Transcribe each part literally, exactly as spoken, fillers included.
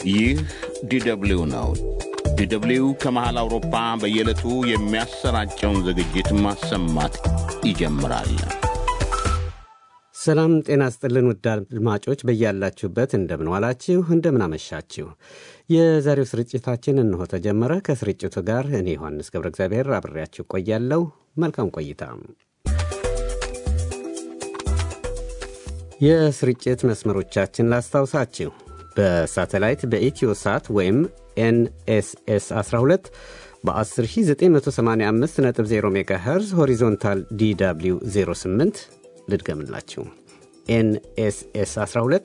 ይህ ዲደብሊው ነው። ዲደብሊው ከመሃል አውሮፓ በየዕለቱ የሚያሰራጨውን ዝግጅት ማሰማት ይጀምራል። ሰላም ጤና ይስጥልን ውድ አድማጮች በያላችሁበት እንደምን ዋላችሁ እንደምን አመሻችሁ። የዛሬው ስርጭታችን እንሆ ተጀመረ። ከስርጭቱ ጋር እኔ ዮሐንስ ገብረ እግዚአብሔር አብሬያችሁ ቆያለሁ። መልካም ቆይታ። የስርጭት መስመሮቻችን ላስታውሳችሁ። በሳተላይት በኢትዮሳት ወይም ኤንኤስኤስ አስራ ሁለት በ10985.0 ሜጋሄርዝ ሆሪዞንታል ዲደብሊው ዜሮ ስምንት ልድገምላችሁ። ኤንኤስኤስ አስራ ሁለት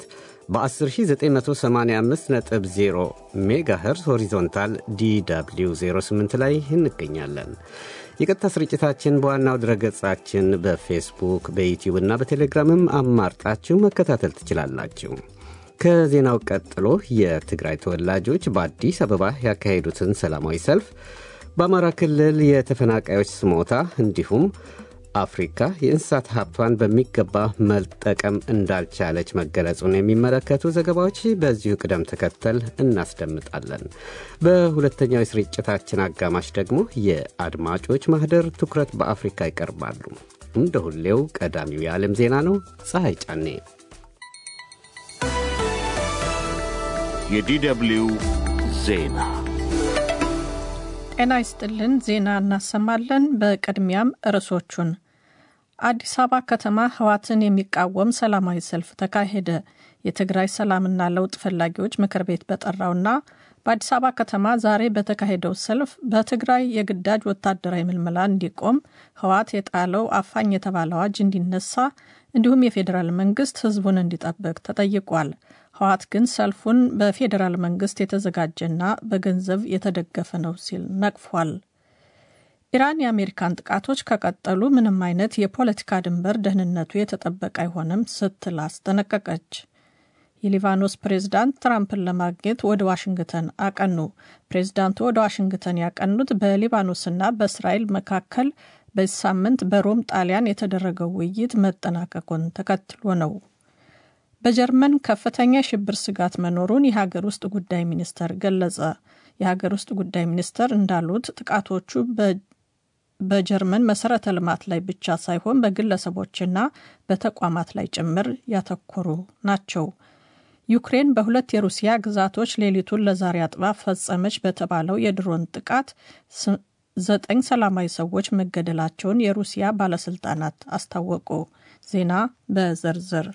በ10985.0 ሜጋሄርዝ ሆሪዞንታል ዲደብሊው ዜሮ ስምንት ላይ እንገኛለን። የቀጥታ ስርጭታችን በዋናው ድረገጻችን በፌስቡክ በዩቲዩብ እና በቴሌግራምም አማርጣችሁ መከታተል ትችላላችሁ። ከዜናው ቀጥሎ የትግራይ ተወላጆች በአዲስ አበባ ያካሄዱትን ሰላማዊ ሰልፍ፣ በአማራ ክልል የተፈናቃዮች ስሞታ እንዲሁም አፍሪካ የእንስሳት ሀብቷን በሚገባ መጠቀም እንዳልቻለች መገለጹን የሚመለከቱ ዘገባዎች በዚሁ ቅደም ተከተል እናስደምጣለን። በሁለተኛው የስርጭታችን አጋማሽ ደግሞ የአድማጮች ማህደር ትኩረት በአፍሪካ ይቀርባሉ። እንደ ሁሌው ቀዳሚው የዓለም ዜና ነው። ፀሐይ ጫኔ። የዲደብሊው ዜና። ጤና ይስጥልን። ዜና እናሰማለን። በቅድሚያም ርዕሶቹን። አዲስ አበባ ከተማ ህወሓትን የሚቃወም ሰላማዊ ሰልፍ ተካሄደ። የትግራይ ሰላምና ለውጥ ፈላጊዎች ምክር ቤት በጠራውና በአዲስ አበባ ከተማ ዛሬ በተካሄደው ሰልፍ በትግራይ የግዳጅ ወታደራዊ ምልመላ እንዲቆም፣ ህወሓት የጣለው አፋኝ የተባለ አዋጅ እንዲነሳ እንዲሁም የፌዴራል መንግስት ህዝቡን እንዲጠብቅ ተጠይቋል። ህወሓት ግን ሰልፉን በፌዴራል መንግስት የተዘጋጀና በገንዘብ የተደገፈ ነው ሲል ነቅፏል። ኢራን የአሜሪካን ጥቃቶች ከቀጠሉ ምንም አይነት የፖለቲካ ድንበር ደህንነቱ የተጠበቀ አይሆንም ስትል አስጠነቀቀች። የሊባኖስ ፕሬዝዳንት ትራምፕን ለማግኘት ወደ ዋሽንግተን አቀኑ። ፕሬዝዳንቱ ወደ ዋሽንግተን ያቀኑት በሊባኖስና በእስራኤል መካከል በዚህ ሳምንት በሮም ጣሊያን የተደረገው ውይይት መጠናቀቁን ተከትሎ ነው። በጀርመን ከፍተኛ የሽብር ስጋት መኖሩን የሀገር ውስጥ ጉዳይ ሚኒስተር ገለጸ። የሀገር ውስጥ ጉዳይ ሚኒስተር እንዳሉት ጥቃቶቹ በጀርመን መሰረተ ልማት ላይ ብቻ ሳይሆን በግለሰቦችና በተቋማት ላይ ጭምር ያተኮሩ ናቸው። ዩክሬን በሁለት የሩሲያ ግዛቶች ሌሊቱን ለዛሬ አጥባ ፈጸመች በተባለው የድሮን ጥቃት ዘጠኝ ሰላማዊ ሰዎች መገደላቸውን የሩሲያ ባለስልጣናት አስታወቁ። ዜና በዝርዝር።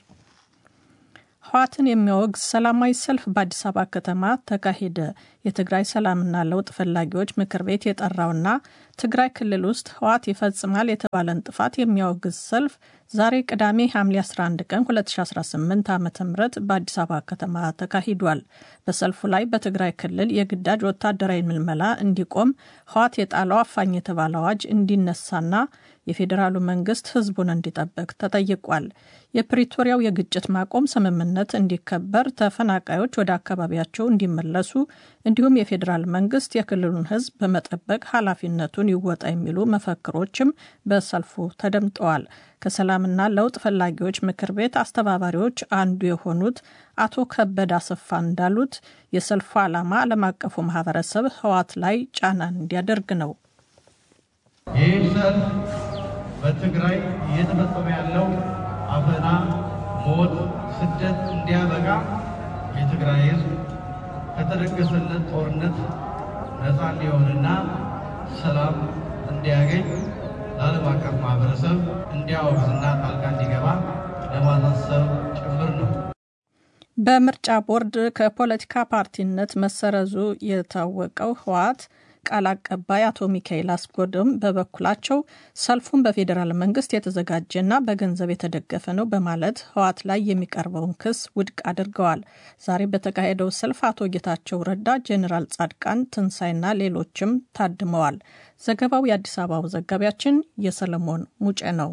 ህወሓትን የሚያወግዝ ሰላማዊ ሰልፍ በአዲስ አበባ ከተማ ተካሄደ። የትግራይ ሰላምና ለውጥ ፈላጊዎች ምክር ቤት የጠራውና ትግራይ ክልል ውስጥ ህወሓት ይፈጽማል የተባለን ጥፋት የሚያወግዝ ሰልፍ ዛሬ ቅዳሜ ሐምሌ አስራ አንድ ቀን ሁለት ሺህ አስራ ስምንት ዓ.ም በአዲስ አበባ ከተማ ተካሂዷል። በሰልፉ ላይ በትግራይ ክልል የግዳጅ ወታደራዊ ምልመላ እንዲቆም፣ ህወሓት የጣለው አፋኝ የተባለ አዋጅ እንዲነሳና የፌዴራሉ መንግስት ህዝቡን እንዲጠብቅ ተጠይቋል። የፕሪቶሪያው የግጭት ማቆም ስምምነት እንዲከበር፣ ተፈናቃዮች ወደ አካባቢያቸው እንዲመለሱ እንዲሁም የፌዴራል መንግስት የክልሉን ህዝብ በመጠበቅ ኃላፊነቱን ይወጣ የሚሉ መፈክሮችም በሰልፉ ተደምጠዋል። ከሰላምና ለውጥ ፈላጊዎች ምክር ቤት አስተባባሪዎች አንዱ የሆኑት አቶ ከበደ አሰፋ እንዳሉት የሰልፉ ዓላማ ዓለም አቀፉ ማህበረሰብ ህወሓት ላይ ጫና እንዲያደርግ ነው። ይህ ሰልፍ በትግራይ እየተፈጸመ ያለው አፈና፣ ሞት፣ ስደት እንዲያበቃ የትግራይ ህዝብ ከተደገሰለት ጦርነት ነፃ እንዲሆንና ሰላም እንዲያገኝ ለዓለም አቀፍ ማህበረሰብ እንዲያወግዝና ጣልቃ እንዲገባ ለማሳሰብ ጭምር ነው። በምርጫ ቦርድ ከፖለቲካ ፓርቲነት መሰረዙ የታወቀው ህወሓት ቃል አቀባይ አቶ ሚካኤል አስጎዶም በበኩላቸው ሰልፉን በፌዴራል መንግስት የተዘጋጀና በገንዘብ የተደገፈ ነው በማለት ህወሓት ላይ የሚቀርበውን ክስ ውድቅ አድርገዋል። ዛሬ በተካሄደው ሰልፍ አቶ ጌታቸው ረዳ፣ ጄኔራል ጻድቃን ትንሳኤና ሌሎችም ታድመዋል። ዘገባው የአዲስ አበባው ዘጋቢያችን የሰለሞን ሙጬ ነው።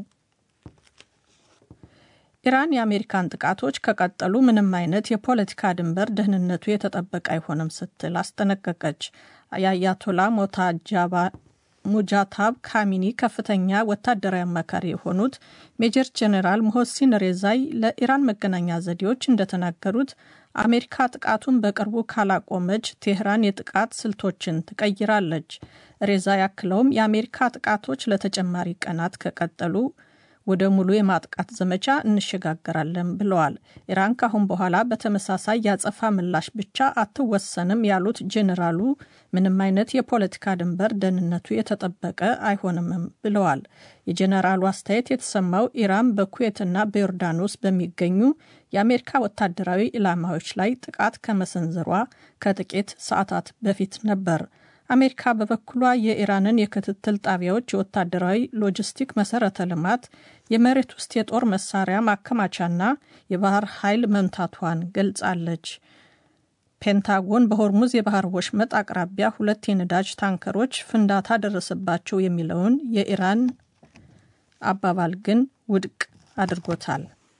ኢራን የአሜሪካን ጥቃቶች ከቀጠሉ ምንም አይነት የፖለቲካ ድንበር ደህንነቱ የተጠበቀ አይሆንም ስትል አስጠነቀቀች። የአያቶላ ሞታጃባ ሙጃታብ ካሚኒ ከፍተኛ ወታደራዊ አማካሪ የሆኑት ሜጀር ጄኔራል ሞህሲን ሬዛይ ለኢራን መገናኛ ዘዴዎች እንደተናገሩት አሜሪካ ጥቃቱን በቅርቡ ካላቆመች ቴህራን የጥቃት ስልቶችን ትቀይራለች። ሬዛ ያክለውም የአሜሪካ ጥቃቶች ለተጨማሪ ቀናት ከቀጠሉ ወደ ሙሉ የማጥቃት ዘመቻ እንሸጋገራለን ብለዋል። ኢራን ካሁን በኋላ በተመሳሳይ ያጸፋ ምላሽ ብቻ አትወሰንም ያሉት ጄኔራሉ ምንም አይነት የፖለቲካ ድንበር ደህንነቱ የተጠበቀ አይሆንም ብለዋል። የጄኔራሉ አስተያየት የተሰማው ኢራን በኩዌትና በዮርዳኖስ በሚገኙ የአሜሪካ ወታደራዊ ኢላማዎች ላይ ጥቃት ከመሰንዘሯ ከጥቂት ሰዓታት በፊት ነበር። አሜሪካ በበኩሏ የኢራንን የክትትል ጣቢያዎች፣ የወታደራዊ ሎጂስቲክ መሰረተ ልማት፣ የመሬት ውስጥ የጦር መሳሪያ ማከማቻና የባህር ኃይል መምታቷን ገልጻለች። ፔንታጎን በሆርሙዝ የባህር ወሽመጥ አቅራቢያ ሁለት የነዳጅ ታንከሮች ፍንዳታ ደረሰባቸው የሚለውን የኢራን አባባል ግን ውድቅ አድርጎታል።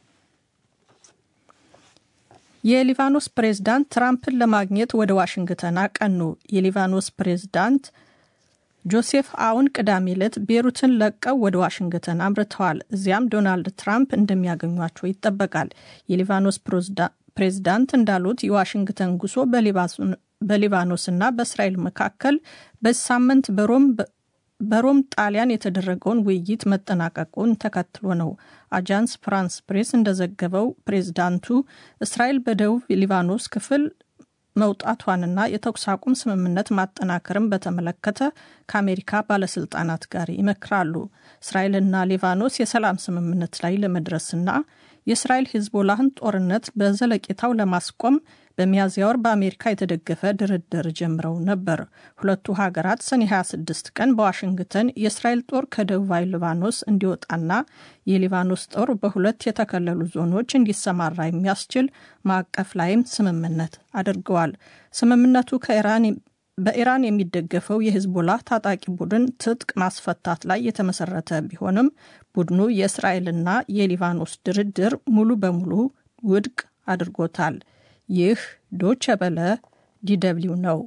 የሊባኖስ ፕሬዝዳንት ትራምፕን ለማግኘት ወደ ዋሽንግተን አቀኑ። የሊባኖስ ፕሬዝዳንት ጆሴፍ አውን ቅዳሜ ዕለት ቤሩትን ለቀው ወደ ዋሽንግተን አምርተዋል። እዚያም ዶናልድ ትራምፕ እንደሚያገኟቸው ይጠበቃል። የሊባኖስ ፕሬዝዳንት እንዳሉት የዋሽንግተን ጉዞ በሊባኖስና በእስራኤል መካከል በዚህ ሳምንት በሮም በሮም ጣሊያን የተደረገውን ውይይት መጠናቀቁን ተከትሎ ነው። አጃንስ ፍራንስ ፕሬስ እንደዘገበው ፕሬዝዳንቱ እስራኤል በደቡብ ሊባኖስ ክፍል መውጣቷንና የተኩስ አቁም ስምምነት ማጠናከርን በተመለከተ ከአሜሪካ ባለስልጣናት ጋር ይመክራሉ። እስራኤልና ሊባኖስ የሰላም ስምምነት ላይ ለመድረስና የእስራኤል ሂዝቦላህን ጦርነት በዘለቄታው ለማስቆም በሚያዝያ ወር በአሜሪካ የተደገፈ ድርድር ጀምረው ነበር። ሁለቱ ሀገራት ሰኔ ሃያ ስድስት ቀን በዋሽንግተን የእስራኤል ጦር ከደቡባዊ ሊባኖስ እንዲወጣና የሊባኖስ ጦር በሁለት የተከለሉ ዞኖች እንዲሰማራ የሚያስችል ማዕቀፍ ላይም ስምምነት አድርገዋል። ስምምነቱ ከኢራን በኢራን የሚደገፈው የሂዝቦላህ ታጣቂ ቡድን ትጥቅ ማስፈታት ላይ የተመሰረተ ቢሆንም ቡድኑ የእስራኤልና የሊባኖስ ድርድር ሙሉ በሙሉ ውድቅ አድርጎታል። ይህ ዶቼ ቬለ ዲደብሊው ነው።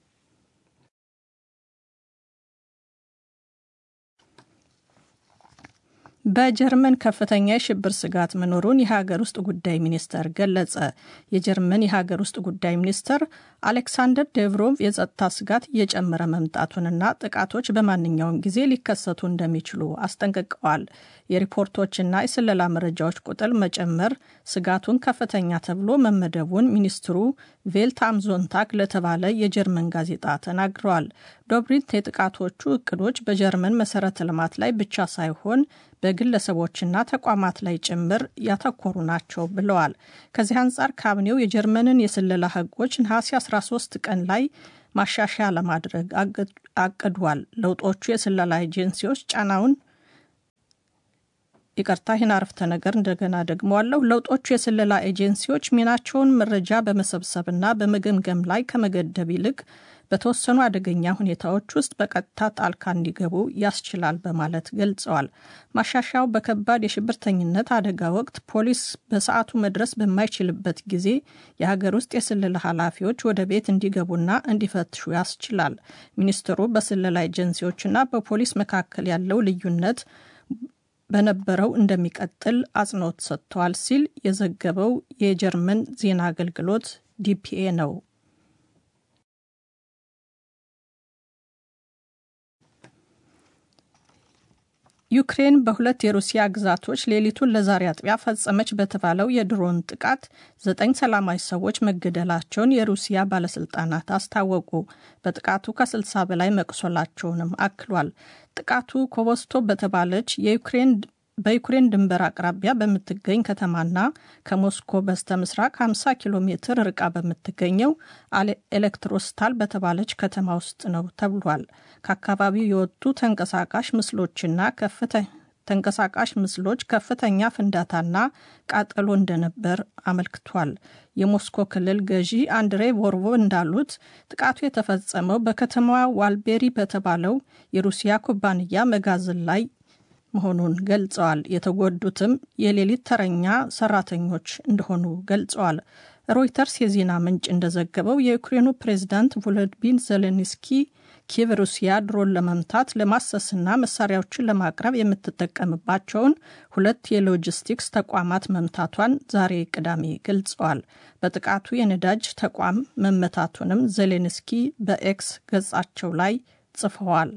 በጀርመን ከፍተኛ የሽብር ስጋት መኖሩን የሀገር ውስጥ ጉዳይ ሚኒስተር ገለጸ። የጀርመን የሀገር ውስጥ ጉዳይ ሚኒስተር አሌክሳንደር ዴቭሮቭ የጸጥታ ስጋት እየጨመረ መምጣቱንና ጥቃቶች በማንኛውም ጊዜ ሊከሰቱ እንደሚችሉ አስጠንቅቀዋል። የሪፖርቶችና የስለላ መረጃዎች ቁጥር መጨመር ስጋቱን ከፍተኛ ተብሎ መመደቡን ሚኒስትሩ ቬልት አም ዞንታግ ለተባለ የጀርመን ጋዜጣ ተናግረዋል። ዶብሪንት የጥቃቶቹ እቅዶች በጀርመን መሰረተ ልማት ላይ ብቻ ሳይሆን በግለሰቦችና ተቋማት ላይ ጭምር ያተኮሩ ናቸው ብለዋል። ከዚህ አንጻር ካቢኔው የጀርመንን የስለላ ህጎች ነሐሴ አስራ ሶስት ቀን ላይ ማሻሻያ ለማድረግ አቅዷል። ለውጦቹ የስለላ ኤጀንሲዎች ጫናውን ይቅርታ ይህን አረፍተ ነገር እንደገና ደግመዋለሁ። ለውጦቹ የስለላ ኤጀንሲዎች ሚናቸውን መረጃ በመሰብሰብና በመገምገም ላይ ከመገደብ ይልቅ በተወሰኑ አደገኛ ሁኔታዎች ውስጥ በቀጥታ ጣልቃ እንዲገቡ ያስችላል በማለት ገልጸዋል። ማሻሻያው በከባድ የሽብርተኝነት አደጋ ወቅት ፖሊስ በሰዓቱ መድረስ በማይችልበት ጊዜ የሀገር ውስጥ የስለላ ኃላፊዎች ወደ ቤት እንዲገቡና እንዲፈትሹ ያስችላል። ሚኒስትሩ በስለላ ኤጀንሲዎችና በፖሊስ መካከል ያለው ልዩነት በነበረው እንደሚቀጥል አጽንኦት ሰጥተዋል ሲል የዘገበው የጀርመን ዜና አገልግሎት ዲፒኤ ነው። ዩክሬን በሁለት የሩሲያ ግዛቶች ሌሊቱን ለዛሬ አጥቢያ ፈጸመች በተባለው የድሮን ጥቃት ዘጠኝ ሰላማዊ ሰዎች መገደላቸውን የሩሲያ ባለስልጣናት አስታወቁ። በጥቃቱ ከስልሳ በላይ መቁሰላቸውንም አክሏል። ጥቃቱ ኮቮስቶ በተባለች የዩክሬን በዩክሬን ድንበር አቅራቢያ በምትገኝ ከተማና ከሞስኮ በስተ ምስራቅ ሃምሳ ኪሎ ሜትር ርቃ በምትገኘው ኤሌክትሮስታል በተባለች ከተማ ውስጥ ነው ተብሏል። ከአካባቢው የወጡ ተንቀሳቃሽ ምስሎችና ከፍተኛ ተንቀሳቃሽ ምስሎች ከፍተኛ ፍንዳታና ቃጠሎ እንደነበር አመልክቷል። የሞስኮ ክልል ገዢ አንድሬ ቮርቮ እንዳሉት ጥቃቱ የተፈጸመው በከተማዋ ዋልቤሪ በተባለው የሩሲያ ኩባንያ መጋዘን ላይ መሆኑን ገልጸዋል። የተጎዱትም የሌሊት ተረኛ ሰራተኞች እንደሆኑ ገልጸዋል። ሮይተርስ የዜና ምንጭ እንደዘገበው የዩክሬኑ ፕሬዝዳንት ቮሎዲሚር ዜሌንስኪ ኪየቭ ሩሲያ ድሮን ለመምታት ለማሰስና መሳሪያዎችን ለማቅረብ የምትጠቀምባቸውን ሁለት የሎጂስቲክስ ተቋማት መምታቷን ዛሬ ቅዳሜ ገልጸዋል። በጥቃቱ የነዳጅ ተቋም መመታቱንም ዜሌንስኪ በኤክስ ገጻቸው ላይ ጽፈዋል።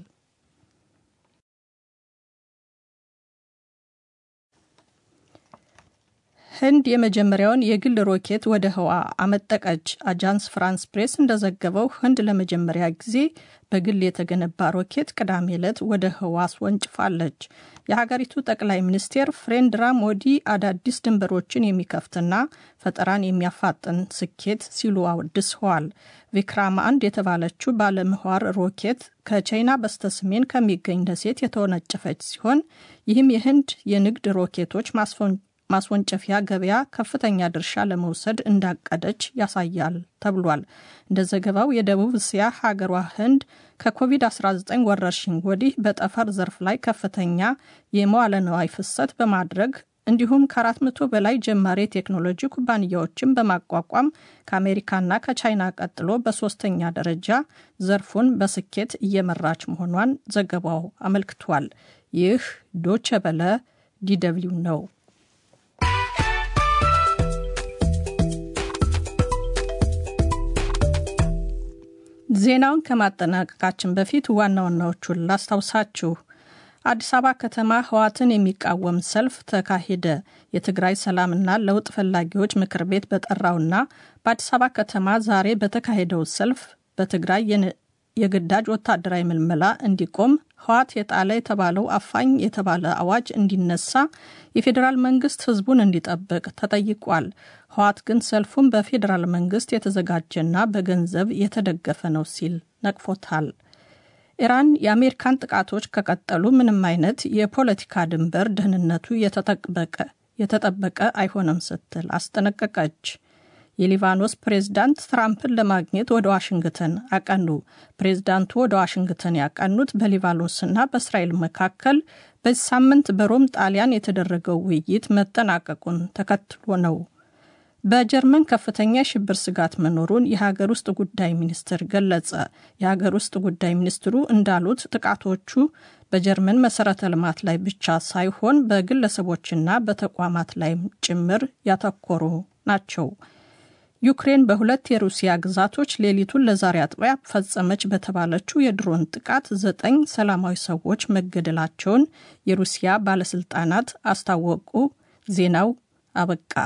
ህንድ የመጀመሪያውን የግል ሮኬት ወደ ህዋ አመጠቀች። አጃንስ ፍራንስ ፕሬስ እንደዘገበው ህንድ ለመጀመሪያ ጊዜ በግል የተገነባ ሮኬት ቅዳሜ ዕለት ወደ ህዋ አስወንጭፋለች። የሀገሪቱ ጠቅላይ ሚኒስቴር ፍሬንድራ ሞዲ አዳዲስ ድንበሮችን የሚከፍትና ፈጠራን የሚያፋጥን ስኬት ሲሉ አወድሰዋል። ቪክራም አንድ የተባለችው ባለምህዋር ሮኬት ከቻይና በስተሰሜን ከሚገኝ ደሴት የተወነጨፈች ሲሆን ይህም የህንድ የንግድ ሮኬቶች ማስፎን ማስወንጨፊያ ገበያ ከፍተኛ ድርሻ ለመውሰድ እንዳቀደች ያሳያል ተብሏል። እንደ ዘገባው የደቡብ እስያ ሀገሯ ህንድ ከኮቪድ አስራ ዘጠኝ ወረርሽኝ ወዲህ በጠፈር ዘርፍ ላይ ከፍተኛ የመዋለ ንዋይ ፍሰት በማድረግ እንዲሁም ከአራት መቶ በላይ ጀማሪ ቴክኖሎጂ ኩባንያዎችን በማቋቋም ከአሜሪካና ከቻይና ቀጥሎ በሶስተኛ ደረጃ ዘርፉን በስኬት እየመራች መሆኗን ዘገባው አመልክቷል። ይህ ዶቼ ቬለ ዲደብሊው ነው። ዜናውን ከማጠናቀቃችን በፊት ዋና ዋናዎቹን ላስታውሳችሁ። አዲስ አበባ ከተማ ህዋትን የሚቃወም ሰልፍ ተካሄደ። የትግራይ ሰላምና ለውጥ ፈላጊዎች ምክር ቤት በጠራውና በአዲስ አበባ ከተማ ዛሬ በተካሄደው ሰልፍ በትግራይ የግዳጅ ወታደራዊ ምልመላ እንዲቆም ህዋት የጣለ የተባለው አፋኝ የተባለ አዋጅ እንዲነሳ የፌዴራል መንግስት ህዝቡን እንዲጠብቅ ተጠይቋል። ህዋት ግን ሰልፉን በፌዴራል መንግስት የተዘጋጀና በገንዘብ የተደገፈ ነው ሲል ነቅፎታል። ኢራን የአሜሪካን ጥቃቶች ከቀጠሉ ምንም አይነት የፖለቲካ ድንበር ደህንነቱ የተጠበቀ የተጠበቀ አይሆንም ስትል አስጠነቀቀች። የሊባኖስ ፕሬዝዳንት ትራምፕን ለማግኘት ወደ ዋሽንግተን አቀኑ። ፕሬዝዳንቱ ወደ ዋሽንግተን ያቀኑት በሊባኖስና በእስራኤል መካከል በዚህ ሳምንት በሮም ጣሊያን የተደረገው ውይይት መጠናቀቁን ተከትሎ ነው። በጀርመን ከፍተኛ የሽብር ስጋት መኖሩን የሀገር ውስጥ ጉዳይ ሚኒስትር ገለጸ። የሀገር ውስጥ ጉዳይ ሚኒስትሩ እንዳሉት ጥቃቶቹ በጀርመን መሰረተ ልማት ላይ ብቻ ሳይሆን በግለሰቦችና በተቋማት ላይም ጭምር ያተኮሩ ናቸው። ዩክሬን በሁለት የሩሲያ ግዛቶች ሌሊቱን ለዛሬ አጥቢያ ፈጸመች በተባለችው የድሮን ጥቃት ዘጠኝ ሰላማዊ ሰዎች መገደላቸውን የሩሲያ ባለስልጣናት አስታወቁ። ዜናው አበቃ።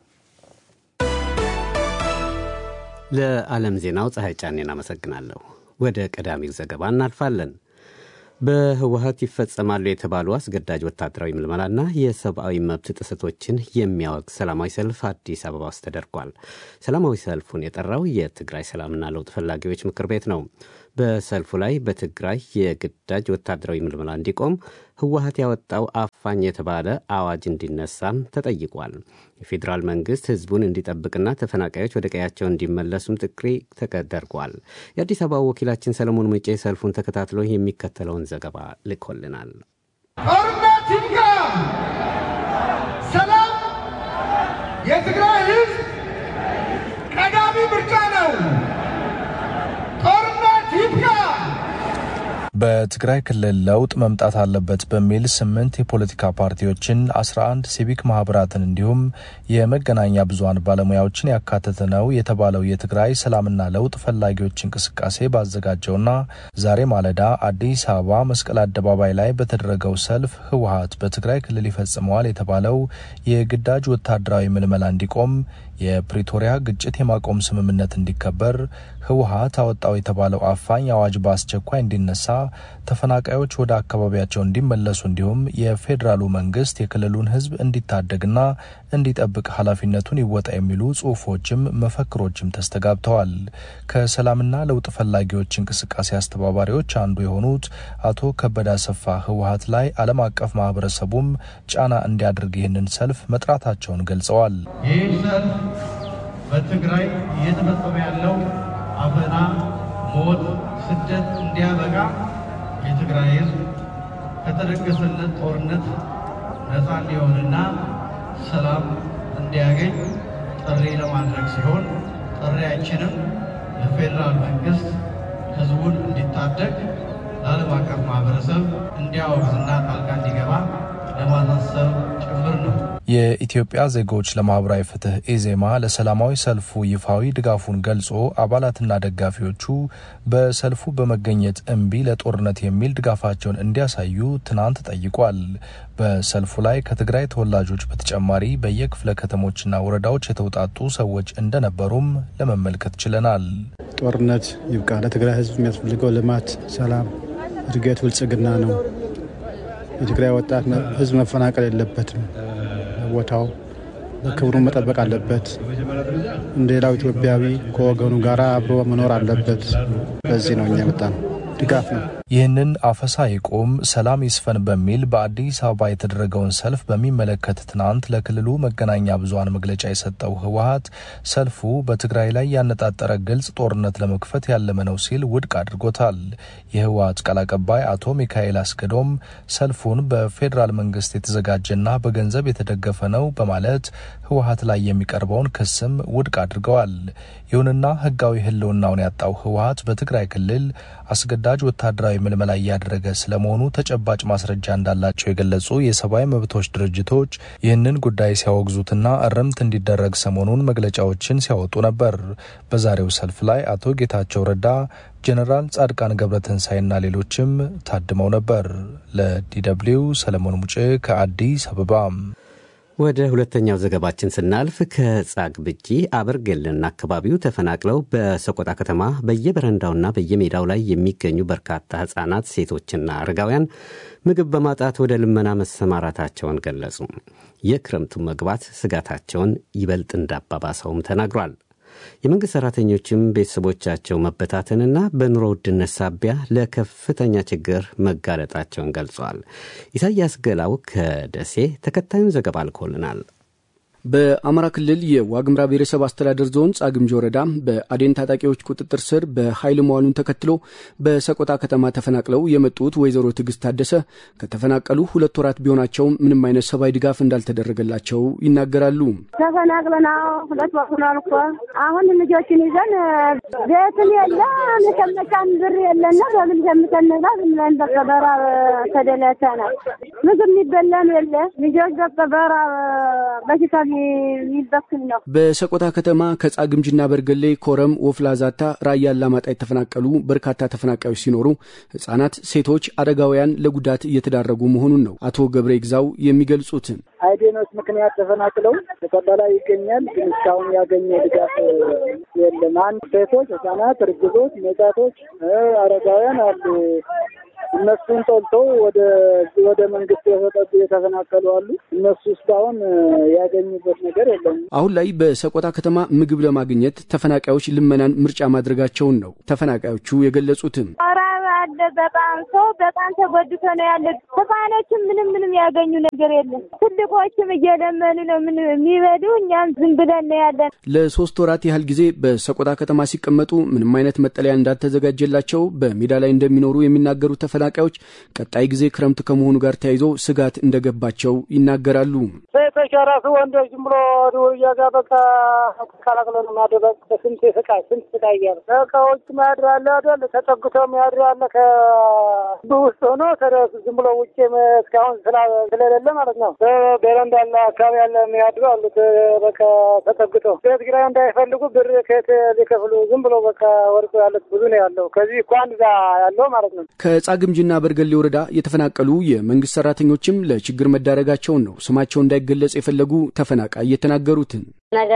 ለዓለም ዜናው ፀሐይ ጫኔን አመሰግናለሁ። ወደ ቀዳሚው ዘገባ እናልፋለን። በህወሓት ይፈጸማሉ የተባሉ አስገዳጅ ወታደራዊ ምልመላና የሰብአዊ መብት ጥሰቶችን የሚያወግዝ ሰላማዊ ሰልፍ አዲስ አበባ ውስጥ ተደርጓል። ሰላማዊ ሰልፉን የጠራው የትግራይ ሰላምና ለውጥ ፈላጊዎች ምክር ቤት ነው። በሰልፉ ላይ በትግራይ የግዳጅ ወታደራዊ ምልመላ እንዲቆም ህወሓት ያወጣው አፋኝ የተባለ አዋጅ እንዲነሳም ተጠይቋል። የፌዴራል መንግስት ህዝቡን እንዲጠብቅና ተፈናቃዮች ወደ ቀያቸው እንዲመለሱም ጥሪ ተደርጓል። የአዲስ አበባ ወኪላችን ሰለሞን ሙጬ ሰልፉን ተከታትሎ የሚከተለውን ዘገባ ልኮልናል። ጦርነት ይብቃ፣ ሰላም የትግራይ ህዝብ ቀዳሚ ምርጫ ነው። ጦርነት ይብቃ። በትግራይ ክልል ለውጥ መምጣት አለበት በሚል ስምንት የፖለቲካ ፓርቲዎችን አስራ አንድ ሲቪክ ማህበራትን እንዲሁም የመገናኛ ብዙሃን ባለሙያዎችን ያካተተ ነው የተባለው የትግራይ ሰላምና ለውጥ ፈላጊዎች እንቅስቃሴ ባዘጋጀውና ዛሬ ማለዳ አዲስ አበባ መስቀል አደባባይ ላይ በተደረገው ሰልፍ ህወሓት በትግራይ ክልል ይፈጽመዋል የተባለው የግዳጅ ወታደራዊ ምልመላ እንዲቆም፣ የፕሪቶሪያ ግጭት የማቆም ስምምነት እንዲከበር፣ ህወሓት አወጣው የተባለው አፋኝ አዋጅ በአስቸኳይ እንዲነሳ፣ ተፈናቃዮች ወደ አካባቢያቸው እንዲመለሱ እንዲሁም የፌዴራሉ መንግስት የክልሉን ህዝብ እንዲታደግና እንዲጠብቅ ኃላፊነቱን ይወጣ የሚሉ ጽሁፎችም መፈክሮችም ተስተጋብተዋል። ከሰላምና ለውጥ ፈላጊዎች እንቅስቃሴ አስተባባሪዎች አንዱ የሆኑት አቶ ከበደ አሰፋ ህወሓት ላይ ዓለም አቀፍ ማህበረሰቡም ጫና እንዲያደርግ ይህንን ሰልፍ መጥራታቸውን ገልጸዋል። ይህ ሰልፍ በትግራይ እየተፈጸመ ያለው አፈና፣ ሞት፣ ስደት እንዲያበቃ የትግራይ ህዝብ ከተደገሰለት ጦርነት ነፃ እንዲሆንና ሰላም እንዲያገኝ ጥሪ ለማድረግ ሲሆን ጥሪያችንም ለፌዴራል መንግስት ህዝቡን እንዲታደግ ለዓለም አቀፍ ማህበረሰብ እንዲያወግዝና ጣልቃ እንዲገባ ለማሳሰብ ጭምር ነው። የኢትዮጵያ ዜጎች ለማህበራዊ ፍትህ ኢዜማ ለሰላማዊ ሰልፉ ይፋዊ ድጋፉን ገልጾ አባላትና ደጋፊዎቹ በሰልፉ በመገኘት እምቢ ለጦርነት የሚል ድጋፋቸውን እንዲያሳዩ ትናንት ጠይቋል። በሰልፉ ላይ ከትግራይ ተወላጆች በተጨማሪ በየክፍለ ከተሞችና ወረዳዎች የተውጣጡ ሰዎች እንደነበሩም ለመመልከት ችለናል። ጦርነት ይብቃ፣ ለትግራይ ህዝብ የሚያስፈልገው ልማት፣ ሰላም፣ እድገት፣ ብልጽግና ነው። የትግራይ ወጣት ህዝብ መፈናቀል የለበትም። ቦታው በክብሩ መጠበቅ አለበት። እንደ ሌላው ኢትዮጵያዊ ከወገኑ ጋር አብሮ መኖር አለበት። በዚህ ነው እኛ የመጣነው። ድጋፍ ነው። ይህንን አፈሳ ይቆም፣ ሰላም ይስፈን በሚል በአዲስ አበባ የተደረገውን ሰልፍ በሚመለከት ትናንት ለክልሉ መገናኛ ብዙሃን መግለጫ የሰጠው ህወሓት ሰልፉ በትግራይ ላይ ያነጣጠረ ግልጽ ጦርነት ለመክፈት ያለመ ነው ሲል ውድቅ አድርጎታል። የህወሓት ቃል አቀባይ አቶ ሚካኤል አስገዶም ሰልፉን በፌዴራል መንግስት የተዘጋጀና በገንዘብ የተደገፈ ነው በማለት ህወሓት ላይ የሚቀርበውን ክስም ውድቅ አድርገዋል። ይሁንና ህጋዊ ህልውናውን ያጣው ህወሓት በትግራይ ክልል አስገዳጅ ወታደራዊ ምልመላ እያደረገ ስለመሆኑ ተጨባጭ ማስረጃ እንዳላቸው የገለጹ የሰብአዊ መብቶች ድርጅቶች ይህንን ጉዳይ ሲያወግዙትና እርምት እንዲደረግ ሰሞኑን መግለጫዎችን ሲያወጡ ነበር። በዛሬው ሰልፍ ላይ አቶ ጌታቸው ረዳ፣ ጀነራል ጻድቃን ገብረትንሳኤና ሌሎችም ታድመው ነበር። ለዲደብሊው ሰለሞን ሙጬ ከአዲስ አበባ። ወደ ሁለተኛው ዘገባችን ስናልፍ ከጻግብጂ አበርገልና አካባቢው ተፈናቅለው በሰቆጣ ከተማ በየበረንዳውና በየሜዳው ላይ የሚገኙ በርካታ ህጻናት፣ ሴቶችና አረጋውያን ምግብ በማጣት ወደ ልመና መሰማራታቸውን ገለጹ። የክረምቱ መግባት ስጋታቸውን ይበልጥ እንዳባባሰውም ተናግሯል። የመንግስት ሰራተኞችም ቤተሰቦቻቸው መበታተንና በኑሮ ውድነት ሳቢያ ለከፍተኛ ችግር መጋለጣቸውን ገልጸዋል። ኢሳያስ ገላው ከደሴ ተከታዩን ዘገባ አልኮልናል። በአማራ ክልል የዋግምራ ብሔረሰብ አስተዳደር ዞን ጻግምጂ ወረዳ በአዴን ታጣቂዎች ቁጥጥር ስር በኃይል መዋሉን ተከትሎ በሰቆጣ ከተማ ተፈናቅለው የመጡት ወይዘሮ ትግስት ታደሰ ከተፈናቀሉ ሁለት ወራት ቢሆናቸው ምንም አይነት ሰብአዊ ድጋፍ እንዳልተደረገላቸው ይናገራሉ። ተፈናቅለና ሁለት ወራት ሆኗል እኮ አሁን ልጆችን ይዘን ቤትን የለ መከመቻን ብር የለና በምን ጀምተንና ምን በቀበራ ተደለተና ምግብ የሚበላም የለ ልጆች በቀበራ በሽታ ይበክል። በሰቆጣ ከተማ ከጻግምጂና በርገሌ፣ ኮረም፣ ወፍላዛታ፣ ራያ አላማጣ የተፈናቀሉ በርካታ ተፈናቃዮች ሲኖሩ ህጻናት፣ ሴቶች፣ አረጋውያን ለጉዳት እየተዳረጉ መሆኑን ነው አቶ ገብረ ይግዛው የሚገልጹት። አይዴኖች ምክንያት ተፈናቅለው ተቀበላ ይገኛል፣ ግን እስካሁን ያገኘ ድጋፍ የለም። አንድ ሴቶች፣ ህጻናት፣ ርግዞች፣ መጻቶች፣ አረጋውያን አሉ። እነሱን ጠልተው ወደ ወደ መንግስት የወጣጡ የተፈናቀሉ አሉ። እነሱ እስካሁን ያገኙበት ነገር የለም። አሁን ላይ በሰቆጣ ከተማ ምግብ ለማግኘት ተፈናቃዮች ልመናን ምርጫ ማድረጋቸውን ነው ተፈናቃዮቹ የገለጹትም። በጣም ሰው በጣም ተጎድቶ ነው ያለ። ህፃኖችም ምንም ምንም ያገኙ ነገር የለም። ትልቆችም እየለመኑ ነው ምን የሚበሉ፣ እኛም ዝም ብለን ነው ያለን። ለሶስት ወራት ያህል ጊዜ በሰቆጣ ከተማ ሲቀመጡ ምንም አይነት መጠለያ እንዳልተዘጋጀላቸው በሜዳ ላይ እንደሚኖሩ የሚናገሩ ተፈናቃዮች ቀጣይ ጊዜ ክረምት ከመሆኑ ጋር ተያይዞ ስጋት እንደገባቸው ይናገራሉ። ሴቶች ራሱ ወንዶች ዝም ብሎ ያጋበቃ ካላክለን ማደረግ ስንት ስቃይ ስንት ስቃይ ያለ ከውጭ ማድራለ አይደል ተጠግቶ ማድራለ ከውስጥ ሆኖ ዝም ብሎ ውጭ እስካሁን ስለሌለ ማለት ነው። በረንዳና አካባቢ ያለ የሚያድሩ አሉት። በቃ ተጠግቶ ቤት ኪራይ እንዳይፈልጉ ብር ከየት ሊከፍሉ ዝም ብሎ በቃ ወርቆ ያለት ብዙ ነው ያለው። ከዚህ እንኳን እዛ ያለው ማለት ነው። ከጻግምጂና በርገሌ ወረዳ የተፈናቀሉ የመንግስት ሰራተኞችም ለችግር መዳረጋቸውን ነው ስማቸው እንዳይገለጽ የፈለጉ ተፈናቃይ የተናገሩትን። ነገ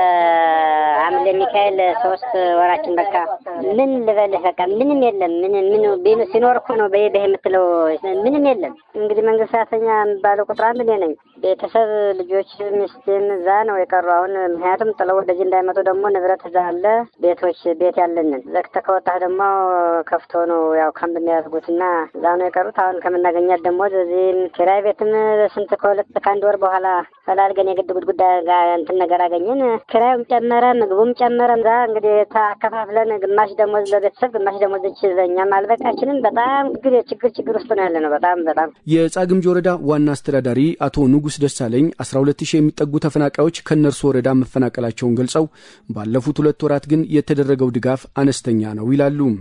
አምለ ሚካኤል ሶስት ወራችን በቃ ምን ልበልህ በቃ ምንም የለም። ምን ምን ቢኑ ሲኖር እኮ ነው በየበህ የምትለው ምንም የለም። እንግዲህ መንግስት ሰራተኛ የሚባለው ቁጥር አንድ ነኝ። ቤተሰብ ልጆች ሚስትም እዛ ነው የቀሩ። አሁን ምክንያቱም ጥለው ወደዚህ እንዳይመጡ ደግሞ ንብረት እዛ አለ። ቤቶች ቤት ያለንን ዘግተህ ከወጣህ ደግሞ ከፍቶ ነው ያው ካምፕ የሚያደርጉትና እዛ ነው የቀሩት። አሁን ከምናገኛት ደግሞ እዚህ ኪራይ ቤትም ስንት ከሁለት ከአንድ ወር በኋላ ፈላልገን የግድ ጉዳይ ጋር እንትን ነገር አገኘን። ኪራዩም ጨመረ፣ ምግቡም ጨመረ። እዛ እንግዲህ ተከፋፍለን ግማሽ ደሞዝ ለቤተሰብ ግማሽ ደሞዝ ለኛም አልበቃችንም። በጣም ችግር ችግር ችግር ውስጥ ነው ያለነው። በጣም በጣም የጻግምጂ ወረዳ ዋና አስተዳዳሪ አቶ ንጉስ ደሳለኝ አስራ ሁለት ሺህ የሚጠጉ ተፈናቃዮች ከነርሱ ወረዳ መፈናቀላቸውን ገልጸው ባለፉት ሁለት ወራት ግን የተደረገው ድጋፍ አነስተኛ ነው ይላሉ።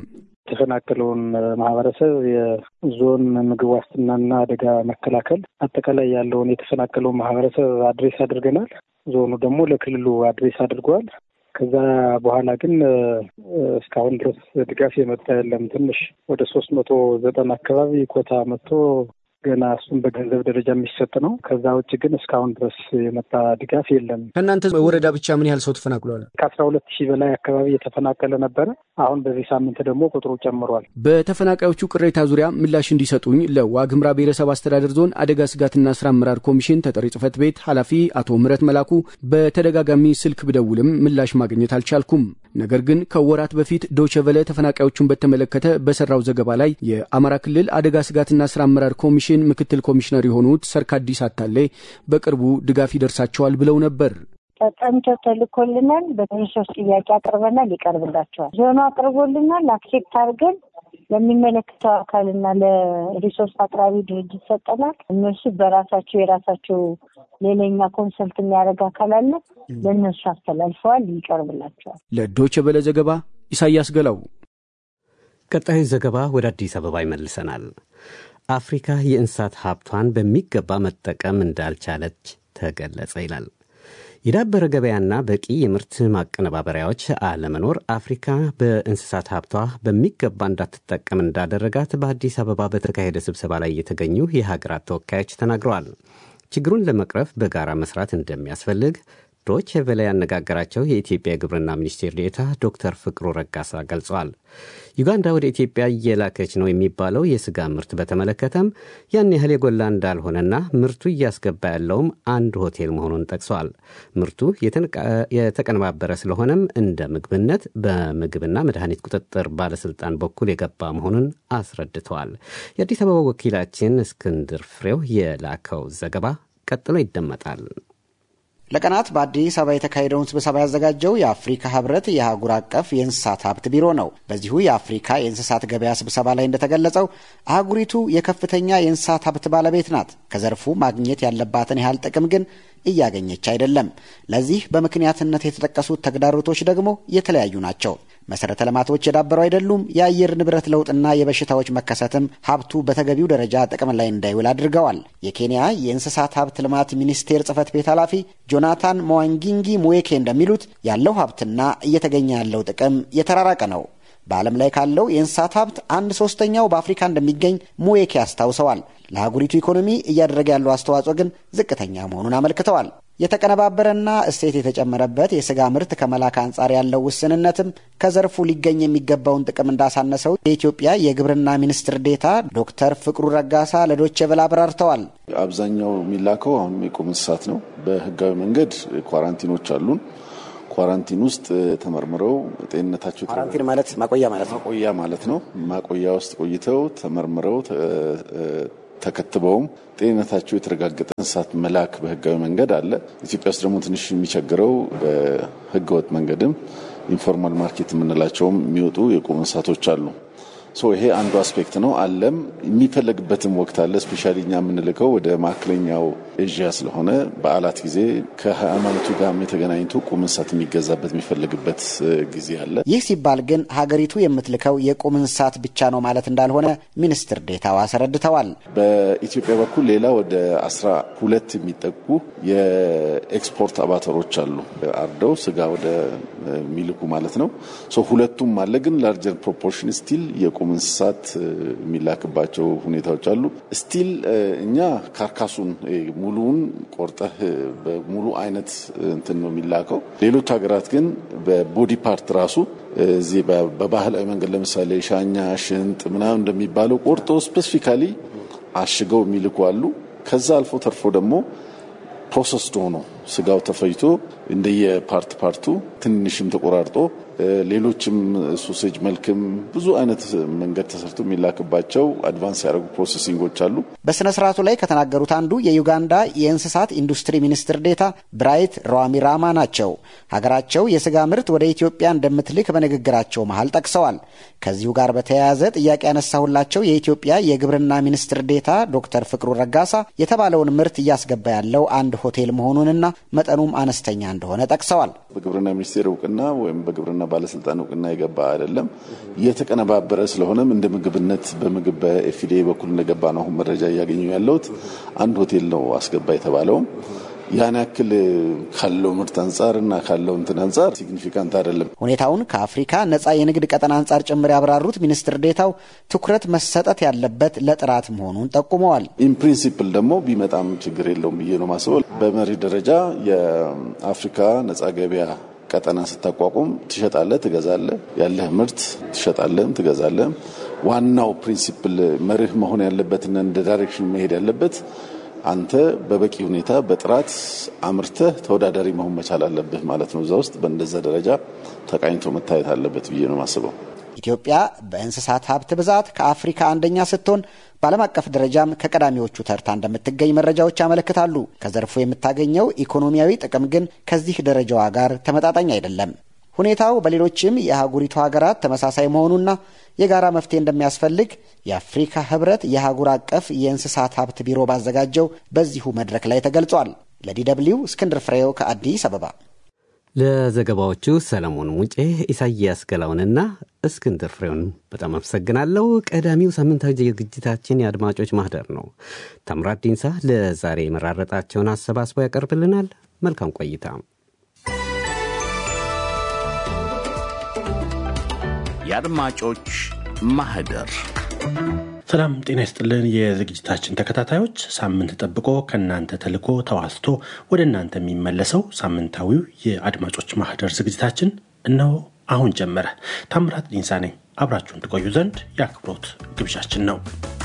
የተፈናቀለውን ማህበረሰብ የዞን ምግብ ዋስትናና አደጋ መከላከል አጠቃላይ ያለውን የተፈናቀለውን ማህበረሰብ አድሬስ አድርገናል። ዞኑ ደግሞ ለክልሉ አድሬስ አድርጓል። ከዛ በኋላ ግን እስካሁን ድረስ ድጋፍ የመጣ የለም። ትንሽ ወደ ሶስት መቶ ዘጠና አካባቢ ኮታ መጥቶ ገና እሱም በገንዘብ ደረጃ የሚሰጥ ነው። ከዛ ውጭ ግን እስካሁን ድረስ የመጣ ድጋፍ የለም። ከእናንተ ወረዳ ብቻ ምን ያህል ሰው ተፈናቅሏል? ከአስራ ሁለት ሺህ በላይ አካባቢ የተፈናቀለ ነበረ። አሁን በዚህ ሳምንት ደግሞ ቁጥሩ ጨምሯል። በተፈናቃዮቹ ቅሬታ ዙሪያ ምላሽ እንዲሰጡኝ ለዋግምራ ብሔረሰብ አስተዳደር ዞን አደጋ ስጋትና ስራ አመራር ኮሚሽን ተጠሪ ጽህፈት ቤት ኃላፊ አቶ ምህረት መላኩ በተደጋጋሚ ስልክ ብደውልም ምላሽ ማግኘት አልቻልኩም። ነገር ግን ከወራት በፊት ዶቼ ቬለ ተፈናቃዮቹን በተመለከተ በሰራው ዘገባ ላይ የአማራ ክልል አደጋ ስጋትና ስራ አመራር ኮሚሽን ምክትል ኮሚሽነር የሆኑት ሰርካዲስ አታሌ በቅርቡ ድጋፍ ይደርሳቸዋል ብለው ነበር። ተጠንቶ ተልኮልናል። በተነሳው ጥያቄ አቅርበናል፣ ይቀርብላቸዋል። ዞኑ አቅርቦልናል፣ አክሴፕት አድርገን ለሚመለከተው አካልና ለሪሶርስ አቅራቢ ድርጅት ሰጠናል። እነሱ በራሳቸው የራሳቸው ሌላኛ ኮንሰልት የሚያደርግ አካል አለ፣ ለእነሱ አስተላልፈዋል፣ ይቀርብላቸዋል። ለዶቼ ቬለ ዘገባ ኢሳያስ ገላው። ቀጣዩ ዘገባ ወደ አዲስ አበባ ይመልሰናል። አፍሪካ የእንስሳት ሀብቷን በሚገባ መጠቀም እንዳልቻለች ተገለጸ ይላል። የዳበረ ገበያና በቂ የምርት ማቀነባበሪያዎች አለመኖር አፍሪካ በእንስሳት ሀብቷ በሚገባ እንዳትጠቀም እንዳደረጋት በአዲስ አበባ በተካሄደ ስብሰባ ላይ የተገኙ የሀገራት ተወካዮች ተናግረዋል። ችግሩን ለመቅረፍ በጋራ መስራት እንደሚያስፈልግ ዶቼ ቬለ ያነጋገራቸው የኢትዮጵያ ግብርና ሚኒስቴር ዴኤታ ዶክተር ፍቅሩ ረጋሳ ገልጸዋል። ዩጋንዳ ወደ ኢትዮጵያ እየላከች ነው የሚባለው የስጋ ምርት በተመለከተም ያን ያህል የጎላ እንዳልሆነና ምርቱ እያስገባ ያለውም አንድ ሆቴል መሆኑን ጠቅሰዋል። ምርቱ የተቀነባበረ ስለሆነም እንደ ምግብነት በምግብና መድኃኒት ቁጥጥር ባለስልጣን በኩል የገባ መሆኑን አስረድተዋል። የአዲስ አበባ ወኪላችን እስክንድር ፍሬው የላከው ዘገባ ቀጥሎ ይደመጣል። ለቀናት በአዲስ አበባ የተካሄደውን ስብሰባ ያዘጋጀው የአፍሪካ ህብረት የአህጉር አቀፍ የእንስሳት ሀብት ቢሮ ነው። በዚሁ የአፍሪካ የእንስሳት ገበያ ስብሰባ ላይ እንደተገለጸው አህጉሪቱ የከፍተኛ የእንስሳት ሀብት ባለቤት ናት። ከዘርፉ ማግኘት ያለባትን ያህል ጥቅም ግን እያገኘች አይደለም። ለዚህ በምክንያትነት የተጠቀሱት ተግዳሮቶች ደግሞ የተለያዩ ናቸው። መሰረተ ልማቶች የዳበሩ አይደሉም። የአየር ንብረት ለውጥና የበሽታዎች መከሰትም ሀብቱ በተገቢው ደረጃ ጥቅም ላይ እንዳይውል አድርገዋል። የኬንያ የእንስሳት ሀብት ልማት ሚኒስቴር ጽህፈት ቤት ኃላፊ ጆናታን ሞዋንጊንጊ ሙዌኬ እንደሚሉት ያለው ሀብትና እየተገኘ ያለው ጥቅም የተራራቀ ነው። በዓለም ላይ ካለው የእንስሳት ሀብት አንድ ሶስተኛው በአፍሪካ እንደሚገኝ ሙዌኬ አስታውሰዋል። ለአህጉሪቱ ኢኮኖሚ እያደረገ ያለው አስተዋጽኦ ግን ዝቅተኛ መሆኑን አመልክተዋል። የተቀነባበረና እሴት የተጨመረበት የስጋ ምርት ከመላክ አንጻር ያለው ውስንነትም ከዘርፉ ሊገኝ የሚገባውን ጥቅም እንዳሳነሰው የኢትዮጵያ የግብርና ሚኒስትር ዴኤታ ዶክተር ፍቅሩ ረጋሳ ለዶቼ ቬለ አብራርተዋል። አብዛኛው የሚላከው አሁን የቁም እንስሳት ነው። በህጋዊ መንገድ ኳራንቲኖች አሉን። ኳራንቲን ውስጥ ተመርምረው ጤንነታቸው ኳራንቲን ማለት ማቆያ ማለት ነው። ማቆያ ማለት ነው። ማቆያ ውስጥ ቆይተው ተመርምረው ተከትበውም ጤንነታቸው የተረጋገጠ እንስሳት መላክ በህጋዊ መንገድ አለ። ኢትዮጵያ ውስጥ ደግሞ ትንሽ የሚቸግረው በህገወጥ መንገድም ኢንፎርማል ማርኬት የምንላቸውም የሚወጡ የቁም እንስሳቶች አሉ። ሶ ይሄ አንዱ አስፔክት ነው። አለም የሚፈለግበትም ወቅት አለ። ስፔሻሊ እኛ የምንልከው ወደ ማዕከለኛው ኤዥያ ስለሆነ በዓላት ጊዜ ከሃይማኖቱ ጋር የተገናኝቶ ቁም እንስሳት የሚገዛበት የሚፈልግበት ጊዜ አለ። ይህ ሲባል ግን ሀገሪቱ የምትልከው የቁም እንስሳት ብቻ ነው ማለት እንዳልሆነ ሚኒስትር ዴኤታው አስረድተዋል። በኢትዮጵያ በኩል ሌላ ወደ አስራ ሁለት የሚጠጉ የኤክስፖርት አባተሮች አሉ። አርደው ስጋ ወደ ሚልኩ ማለት ነው። ሶ ሁለቱም አለ። ግን ላርጀር ፕሮፖርሽን ስቲል የቁም እንስሳት የሚላክባቸው ሁኔታዎች አሉ። ስቲል እኛ ካርካሱን ሙሉውን ቆርጠህ በሙሉ አይነት እንትን ነው የሚላከው። ሌሎች ሀገራት ግን በቦዲ ፓርት ራሱ እዚህ በባህላዊ መንገድ ለምሳሌ ሻኛ፣ ሽንጥ ምናምን እንደሚባለው ቆርጦ ስፔሲፊካሊ አሽገው የሚልኩ አሉ። ከዛ አልፎ ተርፎ ደግሞ ፕሮሰስድ ሆኖ ስጋው ተፈይቶ እንደየ ፓርት ፓርቱ ትንሽም ተቆራርጦ ሌሎችም ሶሴጅ መልክም ብዙ አይነት መንገድ ተሰርቶ የሚላክባቸው አድቫንስ ያደረጉ ፕሮሰሲንጎች አሉ። በስነ ስርዓቱ ላይ ከተናገሩት አንዱ የዩጋንዳ የእንስሳት ኢንዱስትሪ ሚኒስትር ዴኤታ ብራይት ሯሚራማ ናቸው። ሀገራቸው የስጋ ምርት ወደ ኢትዮጵያ እንደምትልክ በንግግራቸው መሃል ጠቅሰዋል። ከዚሁ ጋር በተያያዘ ጥያቄ ያነሳሁላቸው የኢትዮጵያ የግብርና ሚኒስትር ዴኤታ ዶክተር ፍቅሩ ረጋሳ የተባለውን ምርት እያስገባ ያለው አንድ ሆቴል መሆኑንና መጠኑም አነስተኛ እንደሆነ ጠቅሰዋል። በግብርና ሚኒስቴር እውቅና ወይም በግብርና ባለስልጣን እውቅና የገባ አይደለም። የተቀነባበረ ስለሆነም እንደ ምግብነት በምግብ በኤፍዲኤ በኩል እንደገባ ነው አሁን መረጃ እያገኙ ያለውት። አንድ ሆቴል ነው አስገባ የተባለው። ያን ያክል ካለው ምርት አንጻርና ካለው እንትን አንጻር ሲግኒፊካንት አይደለም። ሁኔታውን ከአፍሪካ ነጻ የንግድ ቀጠና አንጻር ጭምር ያብራሩት ሚኒስትር ዴታው ትኩረት መሰጠት ያለበት ለጥራት መሆኑን ጠቁመዋል። ኢን ፕሪንሲፕል ደግሞ ቢመጣም ችግር የለውም ብዬ ነው ማስበው። በመሪ ደረጃ የአፍሪካ ነጻ ገበያ ቀጠና ስታቋቁም ትሸጣለህ፣ ትገዛለህ፣ ያለህ ምርት ትሸጣለህ፣ ትገዛለህ። ዋናው ፕሪንሲፕል መርህ መሆን ያለበትና እንደ ዳይሬክሽን መሄድ ያለበት አንተ በበቂ ሁኔታ በጥራት አምርተህ ተወዳዳሪ መሆን መቻል አለብህ ማለት ነው። እዛ ውስጥ በእንደዛ ደረጃ ተቃኝቶ መታየት አለበት ብዬ ነው ማስበው። ኢትዮጵያ በእንስሳት ሀብት ብዛት ከአፍሪካ አንደኛ ስትሆን በዓለም አቀፍ ደረጃም ከቀዳሚዎቹ ተርታ እንደምትገኝ መረጃዎች ያመለክታሉ። ከዘርፉ የምታገኘው ኢኮኖሚያዊ ጥቅም ግን ከዚህ ደረጃዋ ጋር ተመጣጣኝ አይደለም። ሁኔታው በሌሎችም የአህጉሪቱ ሀገራት ተመሳሳይ መሆኑና የጋራ መፍትሄ እንደሚያስፈልግ የአፍሪካ ህብረት የአህጉር አቀፍ የእንስሳት ሀብት ቢሮ ባዘጋጀው በዚሁ መድረክ ላይ ተገልጿል። ለዲደብሊው እስክንድር ፍሬው ከአዲስ አበባ። ለዘገባዎቹ ሰለሞን ሙጬ፣ ኢሳያስ ገላውንና እስክንድር ፍሬውን በጣም አመሰግናለሁ። ቀዳሚው ሳምንታዊ ዝግጅታችን የአድማጮች ማህደር ነው። ታምራት ዲንሳ ለዛሬ የመራረጣቸውን አሰባስቦ ያቀርብልናል። መልካም ቆይታ። የአድማጮች ማህደር። ሰላም ጤና ይስጥልን። የዝግጅታችን ተከታታዮች ሳምንት ጠብቆ ከናንተ ተልኮ ተዋስቶ ወደ እናንተ የሚመለሰው ሳምንታዊው የአድማጮች ማህደር ዝግጅታችን እነሆ አሁን ጀመረ። ታምራት ዲንሳ ነኝ። አብራችሁን ትቆዩ ዘንድ የአክብሮት ግብዣችን ነው።